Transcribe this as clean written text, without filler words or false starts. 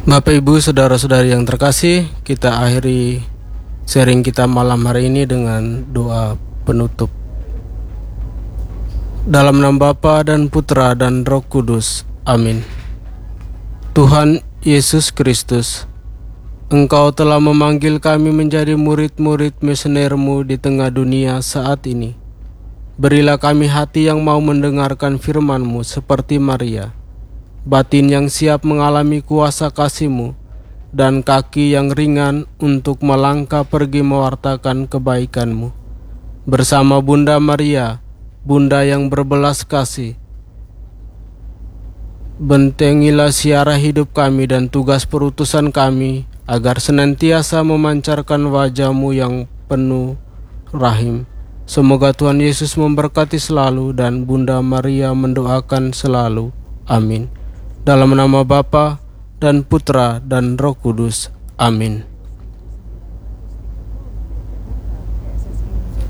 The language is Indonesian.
Bapak Ibu saudara-saudari yang terkasih, kita akhiri sharing kita malam hari ini dengan doa penutup. Dalam nama Bapa dan Putra dan Roh Kudus. Amin. Tuhan Yesus Kristus, Engkau telah memanggil kami menjadi murid-murid misioner-Mu di tengah dunia saat ini. Berilah kami hati yang mau mendengarkan firman-Mu seperti Maria, batin yang siap mengalami kuasa kasih-Mu, dan kaki yang ringan untuk melangkah pergi mewartakan kebaikan-Mu. Bersama Bunda Maria, Bunda yang berbelas kasih, bentengilah siara hidup kami dan tugas perutusan kami, agar senantiasa memancarkan wajah-Mu yang penuh rahim. Semoga Tuhan Yesus memberkati selalu dan Bunda Maria mendoakan selalu. Amin. Dalam nama Bapa dan Putra dan Roh Kudus. Amin.